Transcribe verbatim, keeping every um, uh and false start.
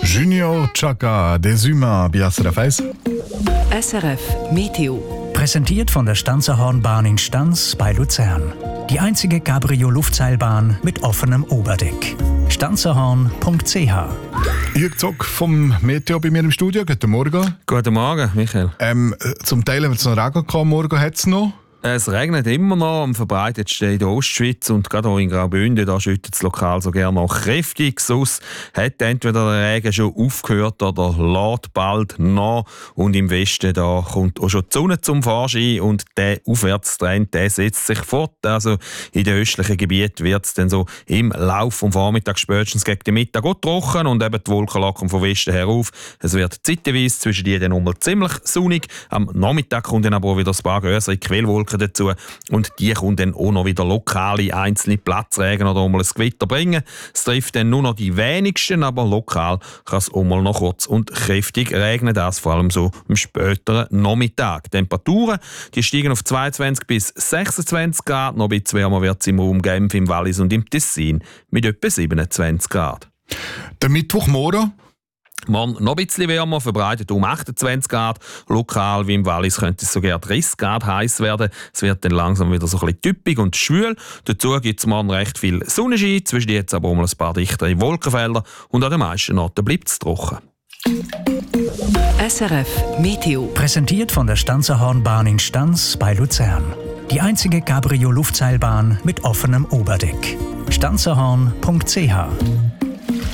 Junior Chaka, des Humains, bei S R F eins. S R F Meteo. Präsentiert von der Stanzerhornbahn in Stanz bei Luzern. Die einzige Cabrio-Luftseilbahn mit offenem Oberdeck. stanzerhorn punkt c h. Jürg Zock vom Meteo bei mir im Studio. Guten Morgen. Guten Morgen, Michael. Ähm, zum Teil wird es noch Regen gehabt, morgen hat es noch. Es regnet immer noch, am verbreitetsten in der Ostschweiz und gerade auch in Graubünden, da schüttet es lokal so gerne noch kräftig. Sonst hat entweder der Regen schon aufgehört oder lädt bald nach. Und im Westen da kommt auch schon die Sonne zum Vorschein und der Aufwärtstrend der setzt sich fort. Also in den östlichen Gebieten wird es dann so im Laufe vom Vormittag, spätestens gegen den Mittag auch trocken und eben die Wolken lockern vom Westen her auf. Es wird zeitweise zwischen die dann mal ziemlich sonnig. Am Nachmittag kommt dann aber auch wieder ein paar größere Quellwolken dazu und die können dann auch noch wieder lokale einzelne Platzregen oder auch mal ein Gewitter bringen. Es trifft dann nur noch die wenigsten, aber lokal kann es auch mal noch kurz und kräftig regnen, das vor allem so am späteren Nachmittag. Die Temperaturen die steigen auf zweiundzwanzig bis sechsundzwanzig Grad, noch ein bisschen wärmer wird es im Raum Genf, im Wallis und im Tessin mit etwa siebenundzwanzig Grad. Der Mittwochmorgen? Morgen noch ein bisschen wärmer, verbreitet um achtundzwanzig Grad. Lokal wie im Wallis könnte es sogar dreißig Grad heiß werden. Es wird dann langsam wieder so ein bisschen typisch und schwül. Dazu gibt es morgen recht viel Sonnenschein, zwischen jetzt aber auch mal ein paar dichtere Wolkenfelder und an den meisten Orten bleibt es trocken. S R F Meteo. Präsentiert von der Stanzerhornbahn in Stanz bei Luzern. Die einzige Cabrio-Luftseilbahn mit offenem Oberdeck. stanzerhorn punkt c h.